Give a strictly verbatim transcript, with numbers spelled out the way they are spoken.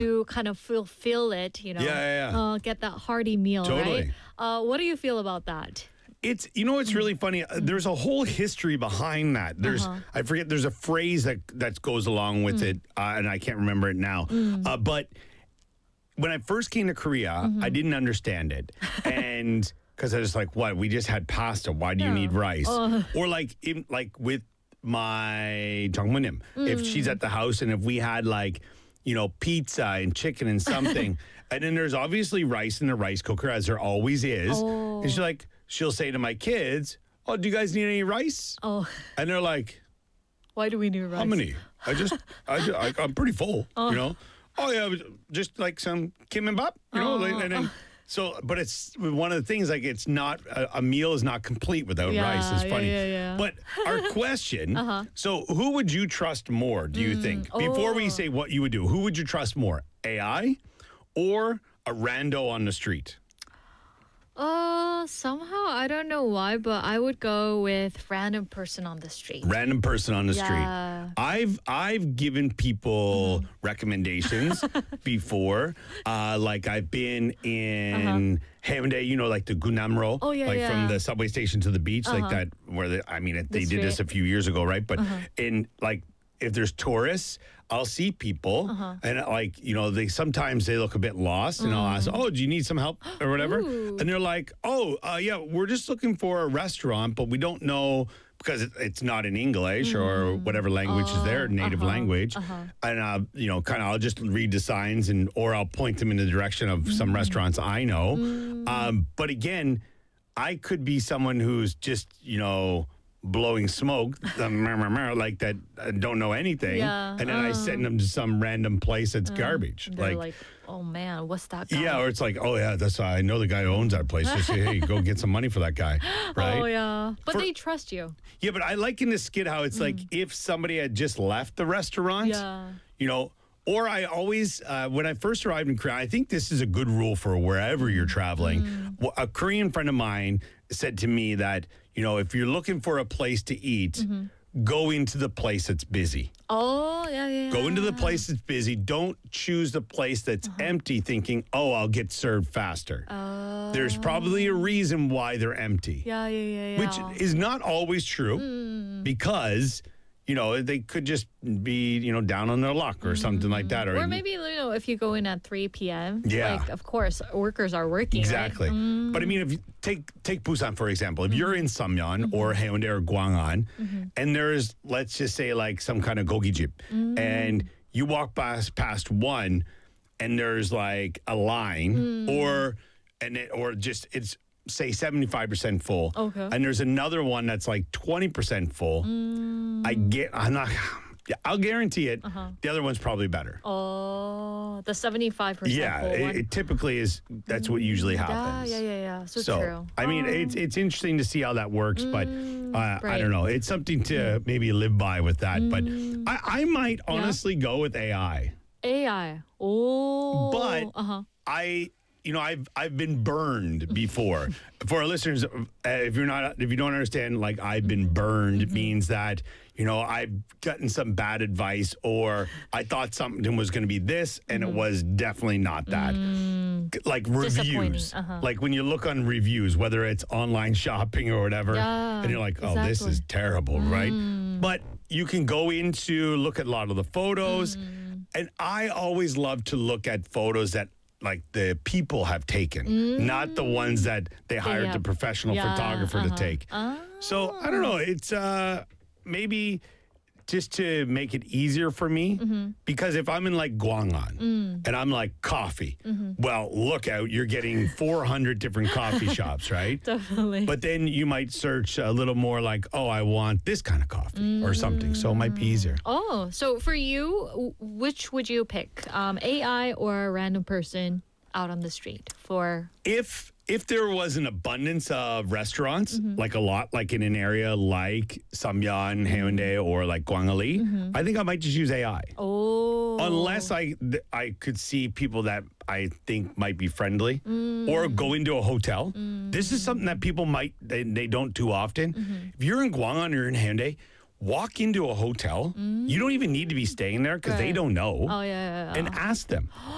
to kind of fulfill it, you know, Yeah, yeah, yeah. Uh, get that hearty meal, Totally. right? Uh, what do you feel about that? It's, you know, it's really funny. Uh, There's a whole history behind that. There's, Uh-huh. I forget, there's a phrase that that goes along with it, uh, and I can't remember it now. Uh, but when I first came to Korea, I didn't understand it, and because I was like, "What? We just had pasta. Why do you need rice?" Or like, in, like with my Jongmunim, if she's at the house, and if we had like, you know, pizza and chicken and something, and then there's obviously rice in the rice cooker, as there always is, and she's like, she'll say to my kids, "Oh, do you guys need any rice?" Oh, And they're like, why do we need rice? "How many? I just, I, ju- I I'm pretty full, you know." Oh yeah, just like some kimbap, you know, like, and then. So, but it's one of the things, like, it's not, a, a meal is not complete without Yeah, rice. It's yeah, funny. yeah, yeah. But our question, so who would you trust more, do you think? Before we oh. say what you would do, who would you trust more? A I or a rando on the street? Uh, somehow I don't know why, but I would go with random person on the street. Random person on the Yeah. street. I've I've given people Mm-hmm. recommendations before. Uh, like I've been in Haeundae, you know, like the Gunamro, Uh-huh. Oh, yeah, like yeah. from the subway station to the beach, like Uh-huh. that. Where the, I mean, it, they The did this a street. few years ago, right? But Uh-huh. in like. If there's tourists, I'll see people, Uh-huh. and like you know, they sometimes they look a bit lost, and I'll ask, "Oh, do you need some help or whatever?" Mm. Ooh. And they're like, "Oh, uh, yeah, we're just looking for a restaurant, but we don't know because it, it's not in English or whatever language is their native uh-huh, language." And uh, you know, kind of, I'll just read the signs, and or I'll point them in the direction of some restaurants I know. Um, but again, I could be someone who's just you know. blowing smoke, the mer- mer- mer, like that, uh, don't know anything, Yeah, and then I send them to some random place that's garbage. They're like, oh man, what's that guy? yeah, or it's like, oh yeah, that's I know the guy who owns that place. Just say, hey, go get some money for that guy, right? Oh yeah, but For- they trust you. Yeah, but I like in this skit how it's like if somebody had just left the restaurant, Yeah. you know. Or I always, uh, when I first arrived in Korea, I think this is a good rule for wherever you're traveling. Wh- A Korean friend of mine said to me that, you know, if you're looking for a place to eat, go into the place that's busy. Oh yeah, yeah. Go into the place that's busy. Don't choose the place that's empty thinking, oh, I'll get served faster. There's probably a reason why they're empty, Yeah, yeah, yeah, yeah. which is not always true because, you know, they could just be, you know, down on their luck or something like that. or maybe you know if you go in at three p.m. Yeah. like of course workers are working. Exactly. Right? But I mean, if you take take Busan, for example, if you're in Samyeon or Haeundae or Gwangan, and there's, let's just say, like some kind of gogi jeep, and you walk past, past one, and there's like a line, or and it, or just it's say seventy-five percent full, Okay. and there's another one that's like twenty percent full. I get, I'm not. Yeah, I'll guarantee it. The other one's probably better. Oh, the seventy-five percent Yeah, full it, one. it typically is. That's what usually yeah, happens. yeah, yeah, yeah. So, So, true. I mean, Oh. it's it's interesting to see how that works, but uh, I right. don't know. It's something to maybe live by with that. But I, I might honestly go with A I. A I. Oh, But uh-huh. I, you know, I've I've been burned before. For our listeners, uh, if you're not, if you don't understand, like I've been burned Mm-hmm. means that you know I've gotten some bad advice, or I thought something was going to be this, and Mm-hmm. it was definitely not that. Like Disappointing, reviews, uh-huh. like when you look on reviews, whether it's online shopping or whatever, Yeah, and you're like, oh, this exactly. is terrible, right? But you can go into look at a lot of the photos, and I always love to look at photos that like the people have taken, not the ones that they hired have- the professional yeah, photographer to uh-huh. take. So I don't know. It's uh, maybe just to make it easier for me, because if I'm in like Gwangan and I'm like coffee, well, look out, you're getting four hundred different coffee shops, right? Definitely. But then you might search a little more like, oh, I want this kind of coffee or something. So it might be easier. Oh, so for you, w- which would you pick? Um, A I or a random person out on the street for? If if there was an abundance of restaurants, Mm-hmm. like a lot, like in an area like Samyeon, Haeundae, or like Gwangali, I think I might just use A I. Mm-hmm. Oh, Unless I th- I could see people that I think might be friendly, Mm. or go into a hotel. This is something that people might they, they don't do often. Mm-hmm. If you're in Gwangan or you're in Haeundae, walk into a hotel. You don't even need to be staying there because they Right. don't know, Oh yeah, yeah, yeah. and ask them.